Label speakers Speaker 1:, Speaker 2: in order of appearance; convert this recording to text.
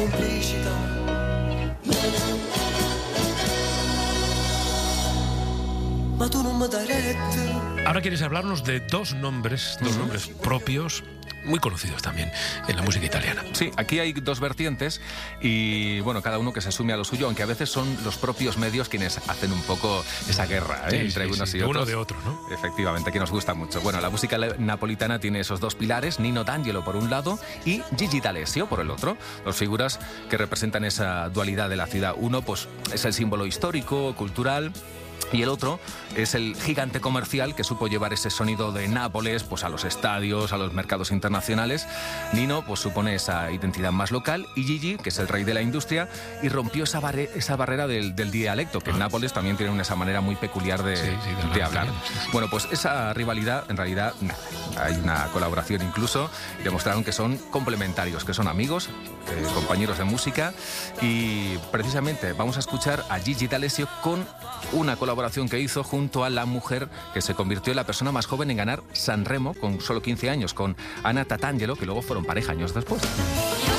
Speaker 1: semplicità. Ma tu non mi dai retta.
Speaker 2: Ahora quieres hablarnos de dos nombres propios, muy conocidos también en la música italiana.
Speaker 3: Sí, aquí hay dos vertientes y, bueno, cada uno que se sume a lo suyo, aunque a veces son los propios medios quienes hacen un poco esa guerra entre unos y otros.
Speaker 2: Uno de otro, ¿no?
Speaker 3: Efectivamente, que nos gusta mucho. Bueno, la música napolitana tiene esos dos pilares, Nino D'Angelo por un lado y Gigi D'Alessio por el otro. Dos figuras que representan esa dualidad de la ciudad. Uno, pues, es el símbolo histórico, cultural, y el otro es el gigante comercial que supo llevar ese sonido de Nápoles pues a los estadios, a los mercados internacionales. Nino pues supone esa identidad más local y Gigi, que es el rey de la industria, y rompió esa barrera del dialecto, que en Nápoles también tienen esa manera muy peculiar de hablar. Bueno, pues esa rivalidad, en realidad, nada. Hay una colaboración incluso y demostraron que son complementarios, que son amigos, compañeros de música, y precisamente vamos a escuchar a Gigi D'Alessio con una colaboración que hizo junto a la mujer que se convirtió en la persona más joven en ganar Sanremo con solo 15 años, con Anna Tatangelo, que luego fueron pareja años después.